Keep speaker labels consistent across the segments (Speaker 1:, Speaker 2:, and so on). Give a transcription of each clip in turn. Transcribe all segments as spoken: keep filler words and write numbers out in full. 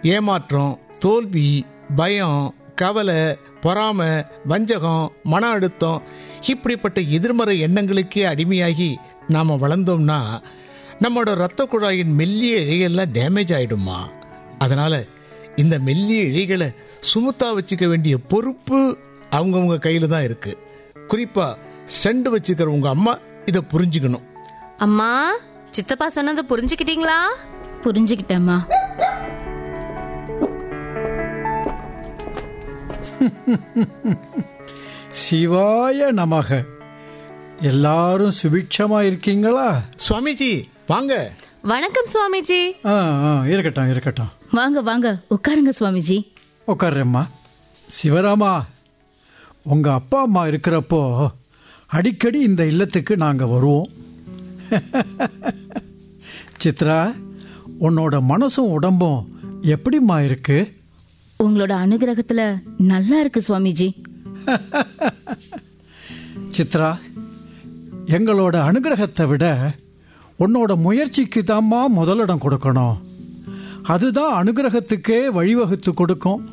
Speaker 1: ஏமாற்றம், தோல்வி, பயம், கவலை, பொறாமை, வஞ்சகம், மன அழுத்தம் இப்படிப்பட்ட எதிர்மறை எண்ணங்களுக்கே அடிமையாகி நாம வளர்ந்தோம்னா நம்மளோட ரத்த குழாயின் மெல்லிய இழைகள்லாம் டேமேஜ் ஆயிடுமா. அதனால இந்த மெல்லிய இழைகளை சுமுத்தா வச்சுக்க வேண்டிய பொறுப்பு அவங்கவுங்க கையில தான் இருக்கு. குறிப்பா ஸ்டண்ட் வச்சுக்கிற உங்க அம்மா இதை புரிஞ்சுக்கணும்.
Speaker 2: அம்மா, சித்தப்பா சொன்னதை புரிஞ்சுக்கிட்டீங்களா?
Speaker 3: புரிஞ்சுக்கிட்டேம்மா.
Speaker 4: சிவாய நமக. எல்லாரும் சுபிட்சமா இருக்கீங்களா?
Speaker 1: சுவாமிஜி வாங்க.
Speaker 2: வணக்கம் சுவாமிஜி.
Speaker 4: ஆ, ஆ, இருக்கட்டும் இருக்கட்டும்.
Speaker 3: வாங்க வாங்க உட்காருங்க சுவாமிஜி.
Speaker 4: உட்கார்றேம்மா. சிவராமா, உங்க அப்பா அம்மா இருக்கிறப்போ அடிக்கடி இந்த இல்லத்துக்கு நாங்க வருவோம். சித்ரா, உன்னோட மனசும் உடம்பும் எப்படிம்மா இருக்கு?
Speaker 3: உங்களோட அனுகிரகத்துல நல்லா இருக்கு சுவாமிஜி.
Speaker 4: சித்ரா, எங்களோட அனுகிரகத்தை விட உன்னோட முயற்சிக்கு தாம்மா முதலிடம் கொடுக்கணும். அதுதான் அனுகிரகத்துக்கே வழிவகுத்து கொடுக்கும்.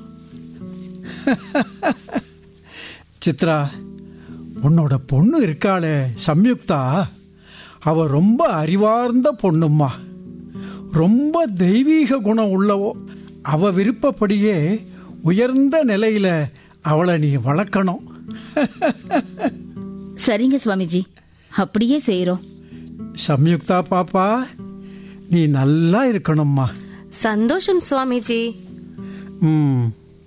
Speaker 4: சித்ரா, உன்னோட பொண்ணு இருக்காளே சம்யுக்தா, அவ ரொம்ப அறிவார்ந்த பொண்ணும்மா. ரொம்ப தெய்வீக குணம் உள்ளவோ. அவ விருப்பப்படியே உயர்ந்த நிலையில அவளை நீ வளர்க்கணும்.
Speaker 3: சரிங்க சுவாமிஜி, அப்படியே செய்யறோம்.
Speaker 4: சம்யுக்தா பாப்பா, நீ நல்லா இருக்கணும்மா.
Speaker 2: சந்தோஷம் சுவாமிஜி.
Speaker 4: ம்.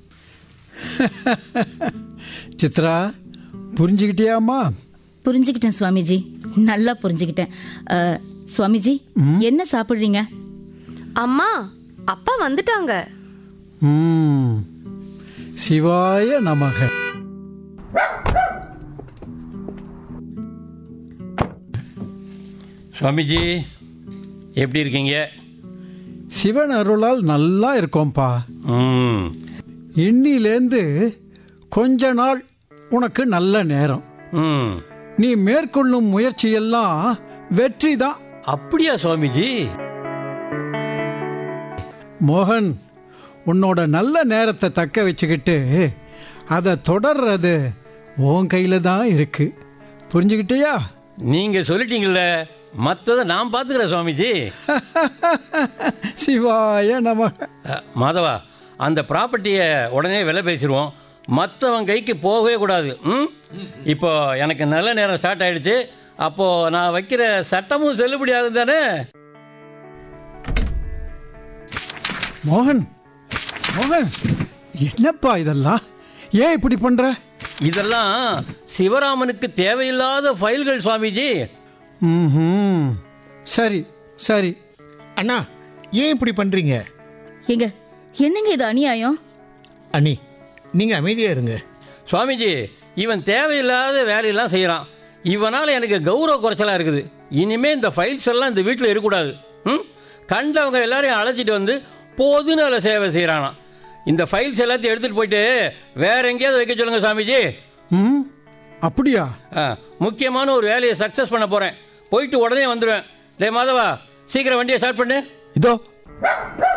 Speaker 4: சித்ரா, புரிஞ்சுக்கிட்டியாமா?
Speaker 3: புரிஞ்சுக்கிட்டேன் சுவாமிஜி, நல்லா புரிஞ்சுக்கிட்டேன். அஹ், சுவாமிஜி, என்ன சாப்பிடுறீங்க?
Speaker 2: அம்மா, அப்பா வந்துட்டாங்க.
Speaker 4: ம். சிவாய நமக.
Speaker 5: சுவாமிஜி எப்படி இருக்கீங்க?
Speaker 4: சிவன் அருளால் நல்லா இருக்கோம்பா.
Speaker 5: ம்.
Speaker 4: இன்னிலேந்து கொஞ்ச நாள் உனக்கு நல்ல நேரம்.
Speaker 5: ம்.
Speaker 4: நீ மேற்கொள்ளும் முயற்சியெல்லாம் வெற்றி தான்.
Speaker 5: அப்படியா சுவாமிஜி?
Speaker 4: மோகன், உன்னோட நல்ல நேரத்தை தக்க வச்சுக்கிட்டு அதை தொடர்றது உன் கையில தான் இருக்கு. புரிஞ்சுக்கிட்டியா?
Speaker 5: நீங்க சொல்லிட்டீங்கல்ல, மற்றதை நான் பார்த்துக்கிறேன் சுவாமிஜி.
Speaker 4: சிவாய நமக.
Speaker 5: அ, மாதவா, அந்த ப்ராப்பர்ட்டியை உடனே விலை பேசிடுவோம். மற்றவன் கைக்கு போகவே கூடாது. ம். இப்போ எனக்கு நல்ல நேரம் ஸ்டார்ட் ஆயிடுச்சு. அப்போ நான் வைக்கிற சட்டமும் செல்லுபடி ஆகுது தானே?
Speaker 4: மோகன், மோகன், என்னப்பா இதெல்லாம்? ஏன் இப்படி பண்ற?
Speaker 5: இதெல்லாம் சிவராமனுக்கு தேவையில்லாத ஃபைல்கள் சுவாமிஜி.
Speaker 4: ம்ஹும். சரி சரி.
Speaker 1: அண்ணா, ஏன் இப்படி பண்றீங்க?
Speaker 3: எங்க என்னங்க இது அநியாயம்?
Speaker 1: அண்ணி, நீங்க அமைதியா இருங்க.
Speaker 5: சுவாமிஜி, இவன் தேவையில்லாத வேலையெல்லாம் செய்யறான். இவனால எனக்கு கௌரவ குறைச்சலா இருக்குது. இனிமே இந்த ஃபைல்ஸ் எல்லாம் இந்த வீட்டில் இருக்கக்கூடாது. ம். கண்டவங்க எல்லாரையும் அழைச்சிட்டு வந்து பொதுநல சேவை செய்யறானா. இந்த ஃபைல்ஸ் எல்லாத்தையும் எடுத்துட்டு போயிட்டு வேற எங்கேயாவது வைக்க சொல்லுங்க சுவாமிஜி.
Speaker 4: ம். அப்படியா?
Speaker 5: ஆ, முக்கியமான ஒரு வேலையை சக்சஸ் பண்ண போறேன். போயிட்டு உடனே வந்துடுவேன். டே மாதவா, சீக்கிரம் வண்டியை ஸ்டார்ட் பண்ணு.
Speaker 4: இதோ